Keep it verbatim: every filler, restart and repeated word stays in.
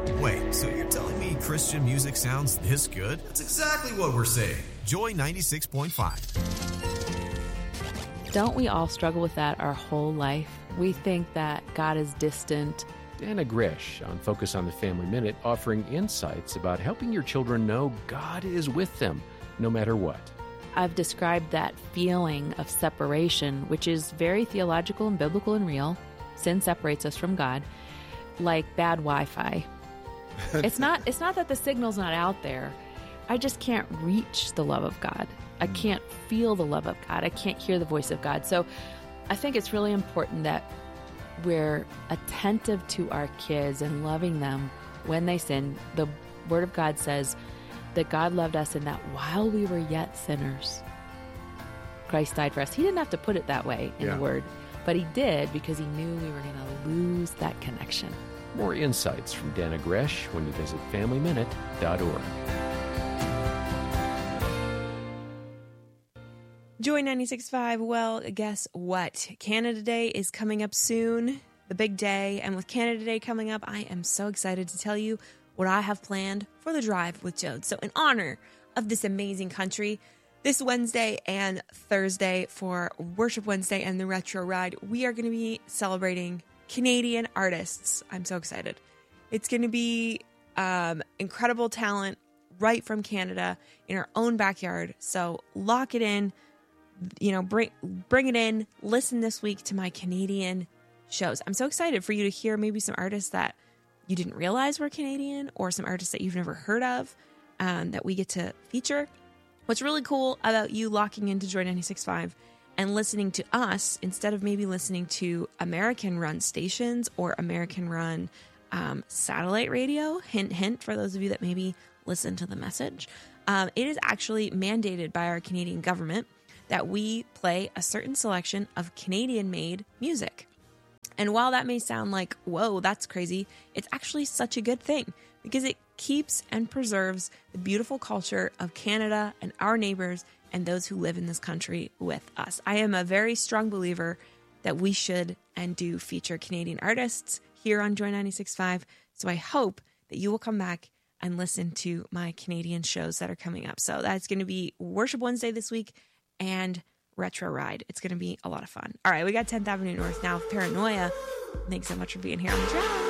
Wait, so you're telling me Christian music sounds this good? That's exactly what we're saying. Joy ninety-six point five. Don't we all struggle with that our whole life? We think that God is distant. Dana Gresh on Focus on the Family Minute, offering insights about helping your children know God is with them no matter what. I've described that feeling of separation, which is very theological and biblical and real. Sin separates us from God, like bad Wi-Fi. It's not, it's not that the signal's not out there. I just can't reach the love of God. I can't feel the love of God. I can't hear the voice of God. So I think it's really important that we're attentive to our kids and loving them when they sin. The Word of God says that God loved us and that while we were yet sinners, Christ died for us. He didn't have to put it that way in yeah. the Word, but He did because He knew we were going to lose that connection. More insights from Dana Gresh when you visit family minute dot org. Joy ninety-six point five. Well, guess what? Canada Day is coming up soon, the big day. And with Canada Day coming up, I am so excited to tell you what I have planned for the Drive with Jode. So in honor of this amazing country, this Wednesday and Thursday for Worship Wednesday and the Retro Ride, we are going to be celebrating Canadian artists. I'm so excited. It's going to be um, incredible talent right from Canada in our own backyard. So lock it in. You know, bring bring it in. Listen this week to my Canadian shows. I'm so excited for you to hear maybe some artists that you didn't realize were Canadian or some artists that you've never heard of um, that we get to feature. What's really cool about you locking into Joy ninety-six point five and listening to us instead of maybe listening to American-run stations or American-run um, satellite radio, hint, hint, for those of you that maybe listen to the message, um, it is actually mandated by our Canadian government that we play a certain selection of Canadian-made music. And while that may sound like, whoa, that's crazy, it's actually such a good thing because it keeps and preserves the beautiful culture of Canada and our neighbors and those who live in this country with us. I am a very strong believer that we should and do feature Canadian artists here on Joy ninety-six point five. So I hope that you will come back and listen to my Canadian shows that are coming up. So that's going to be Worship Wednesday this week and Retro Ride. It's going to be a lot of fun. All right, we got tenth Avenue North now. Paranoia. Thanks so much for being here on the Drive.